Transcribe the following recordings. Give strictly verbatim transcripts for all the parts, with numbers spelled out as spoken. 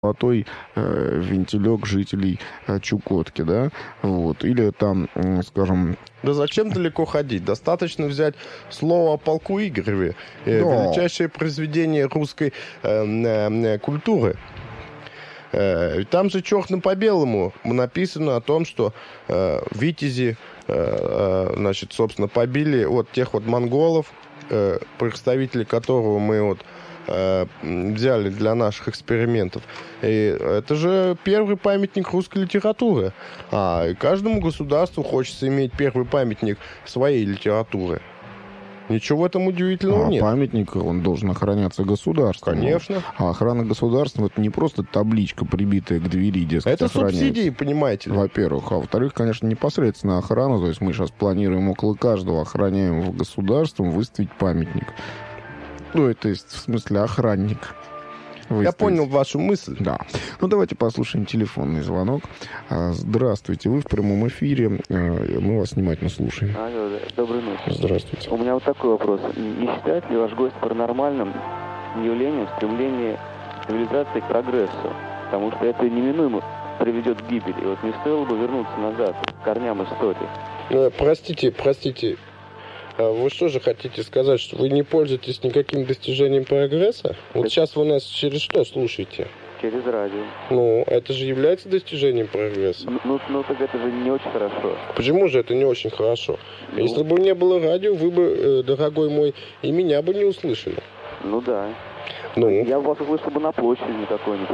золотой э, вентилек жителей э, Чукотки, да, вот, или там, э, скажем... Да зачем далеко ходить? Достаточно взять слово о полку Игореве, э, Да. величайшее произведение русской э, э, культуры. Э, там же черным по белому написано о том, что э, витязи, э, э, значит, собственно, побили вот тех вот монголов, э, представителей которого мы вот взяли для наших экспериментов. И это же первый памятник русской литературы. А и каждому государству хочется иметь первый памятник своей литературы. Ничего в этом удивительного а нет. Памятник, он должен охраняться государством. Конечно. А охрана государства — это не просто табличка, прибитая к двери, дескать, это охраняется. Субсидии, понимаете ли. Во-первых. А во-вторых, конечно, непосредственно охрана. То есть мы сейчас планируем около каждого охраняемого государством выставить памятник. Ну, это есть, в смысле, охранник. Выставить. Я понял вашу мысль. Да. Ну, давайте послушаем телефонный звонок. Здравствуйте, вы в прямом эфире. Мы вас внимательно слушаем. Алло, доброй ночи. Здравствуйте. У меня вот такой вопрос. Не считает ли ваш гость паранормальным явлением стремление цивилизации к прогрессу? Потому что это неминуемо приведет к гибели. И вот не стоило бы вернуться назад, к корням истории. Простите, простите. Вы что же хотите сказать, что вы не пользуетесь никаким достижением прогресса? Вот сейчас вы нас через что слушаете? Через радио. Ну, это же является достижением прогресса. Ну, ну, ну так это же не очень хорошо. Почему же это не очень хорошо? Ну, Если бы не было радио, вы бы, дорогой мой, и меня бы не услышали. Ну да. Ну. Я вас услышал бы на площади какой-нибудь.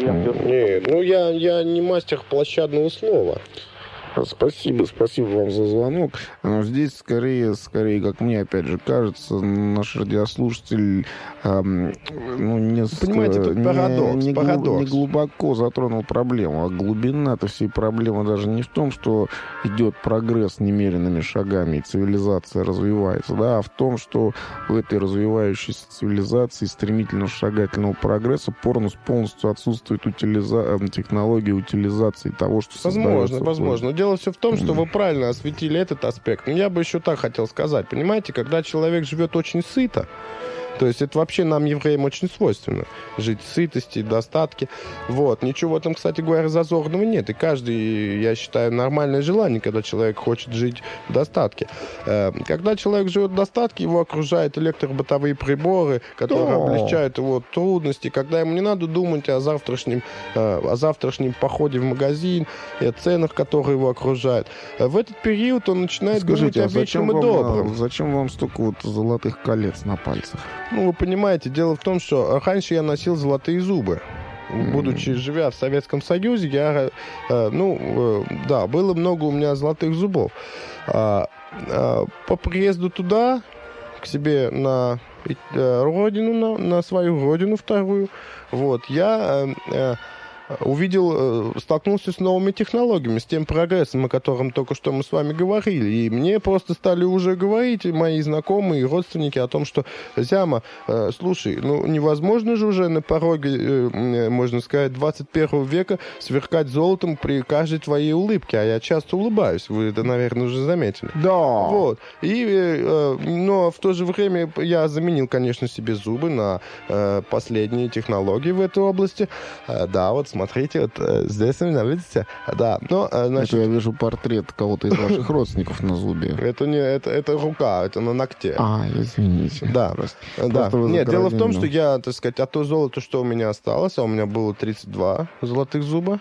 Нет, ну я, я не мастер площадного слова. Спасибо, спасибо вам за звонок. Но здесь скорее, скорее, как мне опять же кажется, наш радиослушатель эм, ну, не, понимаете, тут парадокс, не, не, парадокс. не глубоко затронул проблему. А глубина-то всей проблемы даже не в том, что идет прогресс немеренными шагами и цивилизация развивается, да, а в том, что в этой развивающейся цивилизации стремительного шагательного прогресса полностью отсутствует утилиза... технология утилизации того, что возможно, создается. Возможно, Дело все в том, что вы правильно осветили этот аспект. Но я бы еще так хотел сказать. Понимаете, когда человек живет очень сыто, то есть это вообще нам, евреям, очень свойственно. Жить в сытости, достатке. Вот. Ничего в этом, кстати говоря, зазорного нет. И каждый, я считаю, нормальное желание, когда человек хочет жить в достатке. Когда человек живет в достатке, его окружают электробытовые приборы, которые да. облегчают его трудности. Когда ему не надо думать о завтрашнем, о завтрашнем походе в магазин и о ценах, которые его окружают. В этот период он начинает Скажите, думать о а вечном и вам, добром. Зачем вам столько вот золотых колец на пальцах? Ну, вы понимаете, дело в том, что раньше я носил золотые зубы. Mm-hmm. Будучи, живя в Советском Союзе, я, э, ну, э, да, было много у меня золотых зубов. А, а, по приезду туда, к себе на э, родину, на, на свою родину вторую, вот, я... Э, увидел, столкнулся с новыми технологиями, с тем прогрессом, о котором только что мы с вами говорили. И мне просто стали уже говорить мои знакомые и родственники о том, что, Зяма, слушай, ну невозможно же уже на пороге, можно сказать, двадцать первого века сверкать золотом при каждой твоей улыбке. А я часто улыбаюсь, вы это, наверное, уже заметили. Да. Вот. И, но в то же время я заменил, конечно, себе зубы на последние технологии в этой области. Да, вот смотрите, вот здесь у меня, видите? Да, но, значит... Это я вижу портрет кого-то из ваших родственников на зубе. Это не, это, это рука, это на ногте. А, извините. Да, просто. Да. Просто Нет, дело в том, что я, так сказать, а то золото, что у меня осталось, а у меня было тридцать два золотых зуба,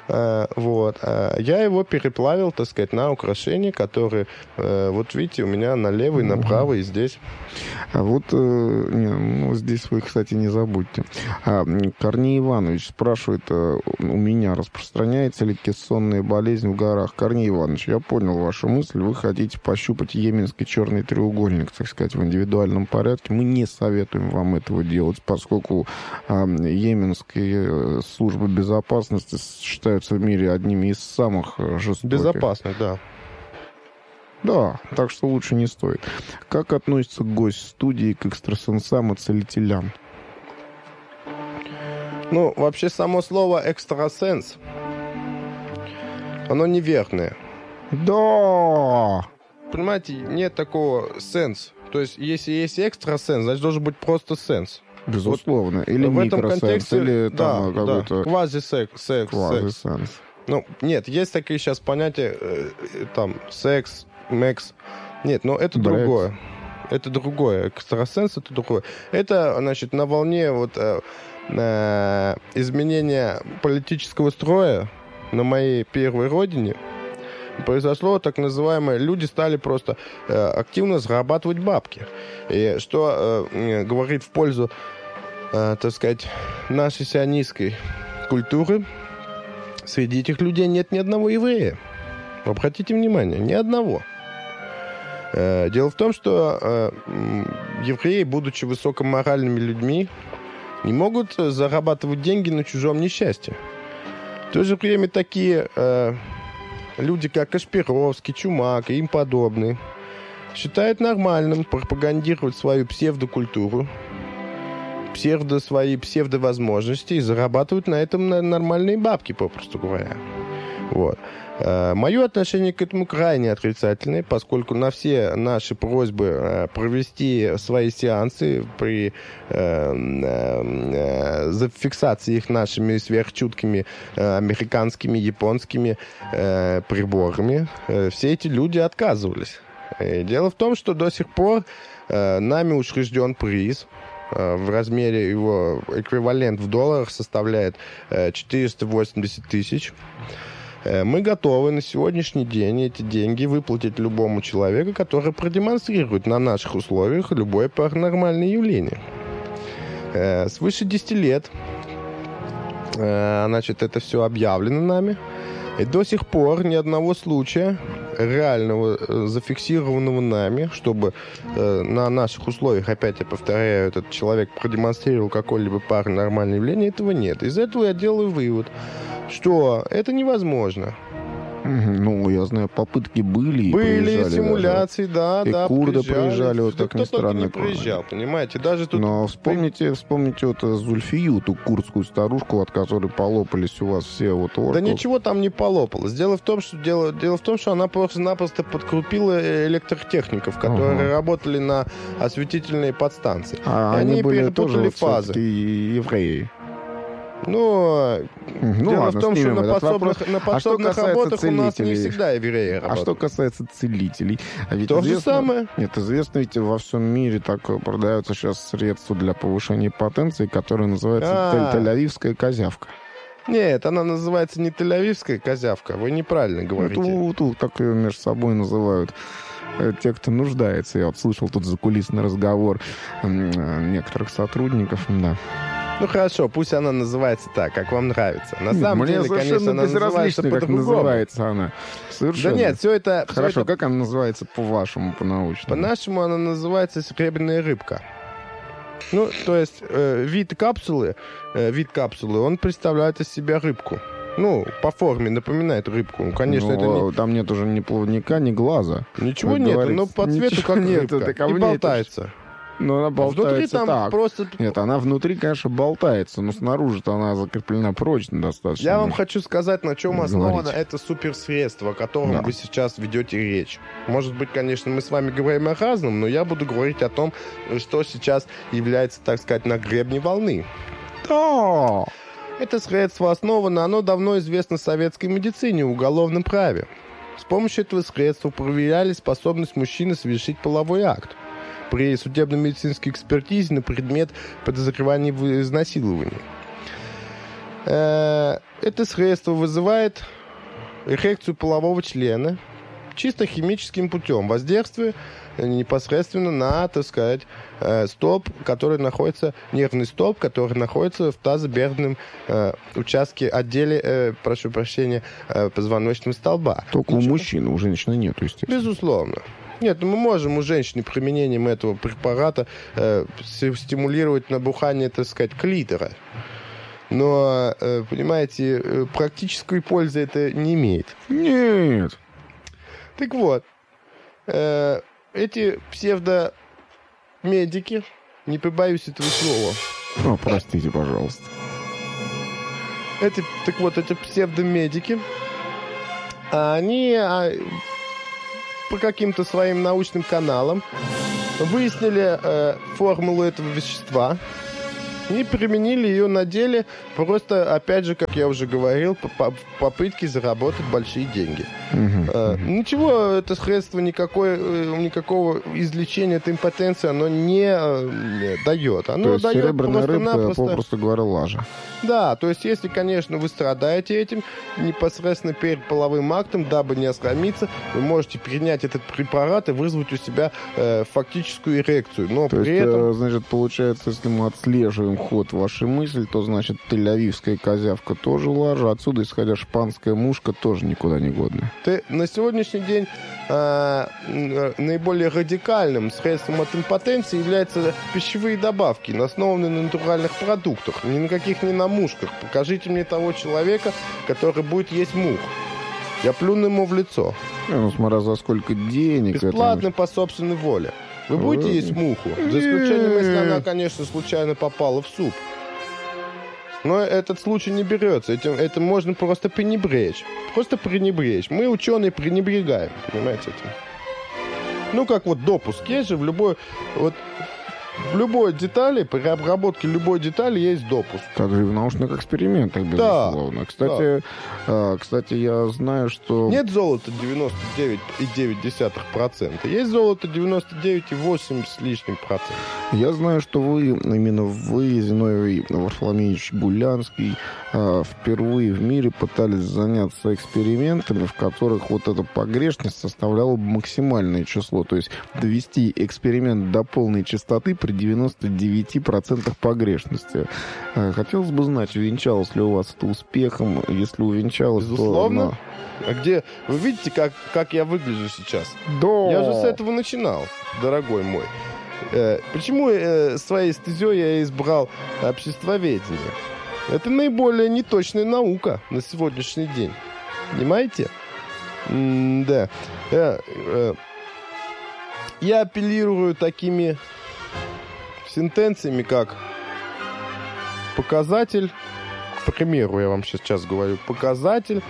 вот, я его переплавил, так сказать, на украшения, которые, вот видите, у меня налево и направо, и здесь. А вот, не, ну, здесь вы, кстати, не забудьте. А, Корней Иванович спрашивает у меня, распространяется ли кессонная болезнь в горах. Корней Иванович, я понял вашу мысль. Вы хотите пощупать йеменский черный треугольник, так сказать, в индивидуальном порядке. Мы не советуем вам этого делать, поскольку а, йеменские службы безопасности считаются в мире одними из самых жестоких. Безопасных, да. Да, так что лучше не стоит. Как относится гость студии к экстрасенсам и целителям? Ну, вообще, само слово «экстрасенс», оно неверное. Да! Понимаете, нет такого сенс. То есть, если есть экстрасенс, значит, должен быть просто сенс. Безусловно. Или в этом микросенс, контексте, или да, там какой-то... да, квазисекс, секс, Квазисенс. секс. Ну, нет, есть такие сейчас понятия, э, там, секс, мекс. Нет, но это Брекс. другое. Это другое. Экстрасенс — это другое. Это, значит, на волне вот э, э, изменения политического строя на моей первой родине произошло так называемое, люди стали просто э, активно зарабатывать бабки. И что э, говорит в пользу, э, так сказать, нашей сионистской культуры, среди этих людей нет ни одного еврея. Обратите внимание, ни одного. Э, дело в том, что э, евреи, будучи высокоморальными людьми, не могут зарабатывать деньги на чужом несчастье. В то же время такие... Э, люди, как Кашпировский, Чумак и им подобные, считают нормальным пропагандировать свою псевдокультуру, псевдо свои псевдовозможности и зарабатывают на этом нормальные бабки, попросту говоря. Вот. Мое отношение к этому крайне отрицательное, поскольку на все наши просьбы провести свои сеансы при э, э, зафиксации их нашими сверхчуткими э, американскими, японскими э, приборами, э, все эти люди отказывались. И дело в том, что до сих пор э, нами учрежден приз. В размере его эквивалент в долларах составляет э, четыреста восемьдесят тысяч. Мы готовы на сегодняшний день эти деньги выплатить любому человеку, который продемонстрирует на наших условиях любое паранормальное явление. Свыше десяти лет, значит, это все объявлено нами. И до сих пор ни одного случая реального, зафиксированного нами, чтобы на наших условиях, опять я повторяю, этот человек продемонстрировал какое-либо паранормальное явление, этого нет. Из этого я делаю вывод, что это невозможно. Ну, я знаю, попытки были. Были симуляции, даже. да, и да. курды приезжали, вот да, так ни странно. Не приезжал, понимаете, даже тут... Но вспомните, вспомните вот Зульфию, ту курдскую старушку, от которой полопались у вас все вот орков. Да ничего там не полопалось. Дело в том, что, дело, дело в том, что она просто-напросто подкрупила электротехников, которые ага. работали на осветительной подстанции. А и они, они были перепутали тоже фазы. Вот евреи. Ну, ну дело ладно, в том, что на подсобных, на подсобных а работах у нас не всегда евреи работают. А что касается целителей? А ведь То известно, же самое. Нет, известно, ведь во всем мире так продаются сейчас средства для повышения потенции, которые называются А-а-а. тель-авивская козявка. Нет, она называется не тель-авивская козявка, вы неправильно говорите. Ну, тут так ее между собой называют. Те, кто нуждается. Я вот слышал тут закулисный разговор некоторых сотрудников, да. Ну хорошо, пусть она называется так, как вам нравится. На нет, самом мне деле, конечно, она называется как по-другому. называется она. Совершенно. Да нет, все это... Хорошо, все это... как она называется по-вашему, по-научному? По-нашему она называется серебряная рыбка. Ну, то есть э, вид капсулы, э, вид капсулы, он представляет из себя рыбку. Ну, по форме напоминает рыбку. Ну, конечно, ну, это не... Там нет уже ни плавника, ни глаза. Ничего нет, но по цвету как нет, рыбка. Это, и болтается. Это... Но она болтается внутри там так. Просто... Нет, она внутри, конечно, болтается, но снаружи-то она закреплена прочно достаточно. Я вам хочу сказать, на чем Говорите. основано это суперсредство, о котором да. вы сейчас ведете речь. Может быть, конечно, мы с вами говорим о разном, но я буду говорить о том, что сейчас является, так сказать, на гребне волны. Да! Это средство основано, оно давно известно советской медицине и уголовном праве. С помощью этого средства проверяли способность мужчины совершить половой акт при судебно-медицинской экспертизе на предмет подозревания в изнасиловании. Это средство вызывает эрекцию полового члена чисто химическим путем, воздействуя непосредственно на, так сказать, столб, который находится, нервный столб, который находится в тазобедренном участке, отделе, прошу прощения, позвоночного столба. Только Ничего? У мужчины, у женщины нет, естественно. Безусловно. Нет, ну мы можем у женщины применением этого препарата э, стимулировать набухание, так сказать, клитора. Но, э, понимаете, э, практической пользы это не имеет. Нет. Так вот, э, эти псевдомедики, не побоюсь этого слова. О, простите, пожалуйста. Эти, так вот, эти псевдомедики, они... по каким-то своим научным каналам выяснили э, формулу этого вещества и применили ее на деле просто, опять же, как я уже говорил, по попытке заработать большие деньги. Угу, Uh, угу. Ничего, это средство никакой, никакого излечения от импотенции оно не, не дает. Оно то есть дает серебряная рыбка, просто-напросто... попросту говоря, лажа. Да, то есть если, конечно, вы страдаете этим непосредственно перед половым актом, дабы не оскомиться, вы можете принять этот препарат и вызвать у себя э, фактическую эрекцию. Но то при есть, этом... значит, получается, если мы отслеживаем ход вашей мысли, то, значит, тель-авивская козявка тоже лажа, отсюда, исходя, шпанская мушка тоже никуда не годная. Ты на сегодняшний день э, наиболее радикальным средством от импотенции являются пищевые добавки, основанные на натуральных продуктах, ни на каких ни на мушках. Покажите мне того человека, который будет есть мух. Я плюну ему в лицо. Ну, смотря за сколько денег. Бесплатно, это... по собственной воле. Вы будете есть муху? За исключением, если она, конечно, случайно попала в суп. Но этот случай не берется. Этим, это можно просто пренебречь. Просто пренебречь. Мы, ученые, пренебрегаем. Понимаете этим? Ну, как вот допуск. Есть же в любой... Вот, в любой детали, при обработке любой детали есть допуск. Также и в научных экспериментах, безусловно. Да, кстати, да. э, кстати, я знаю, что... Нет золота девяносто девять и девять десятых процента. Есть золото девяносто девять и восемь с лишним процентов. Я знаю, что вы, именно вы, Зиновий Варфоломеевич Гулянский, э, впервые в мире пытались заняться экспериментами, в которых вот эта погрешность составляла бы максимальное число. То есть довести эксперимент до полной частоты при девяноста девяти процентах погрешности. Хотелось бы знать, увенчалось ли у вас это успехом. Если увенчалось, безусловно. То... А где... Вы видите, как, как я выгляжу сейчас? Да. Я же с этого начинал, дорогой мой. Э, почему э, своей стезей я избрал обществоведение? Это наиболее неточная наука на сегодняшний день. Понимаете? М-да. Э, э, я апеллирую такими... сентенциями, как показатель, к примеру, я вам сейчас говорю, показатель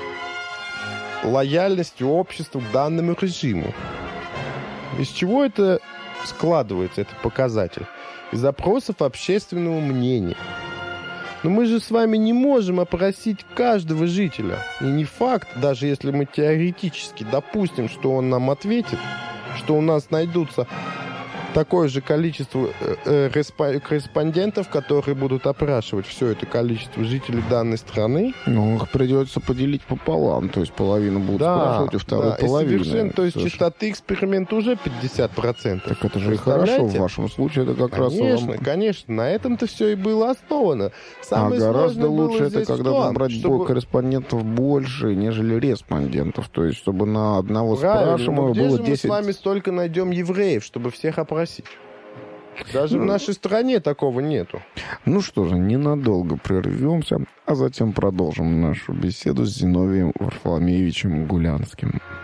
лояльности общества к данному режиму. Из чего это складывается, этот показатель? Из опросов общественного мнения. Но мы же с вами не можем опросить каждого жителя. И не факт, даже если мы теоретически допустим, что он нам ответит, что у нас найдутся такое же количество э, э, корреспондентов, которые будут опрашивать все это количество жителей данной страны. Ну, их придется поделить пополам. То есть половину будут да, спрашивать, а вторую да, половину. Совершенно, то есть частоты эксперимента уже пятьдесят процентов. Так это же и хорошо. В вашем случае это как конечно, раз... Конечно, конечно. На этом-то все и было основано. Самое а гораздо лучше было это, когда том, набрать чтобы... корреспондентов больше, нежели респондентов. То есть, чтобы на одного правильно, спрашиваемого где было же десять... мы с вами столько найдем евреев, чтобы всех опросить? Даже ну, в нашей стране такого нету. Ну что же, ненадолго прервемся, а затем продолжим нашу беседу с Зиновием Варфоломеевичем Гулянским.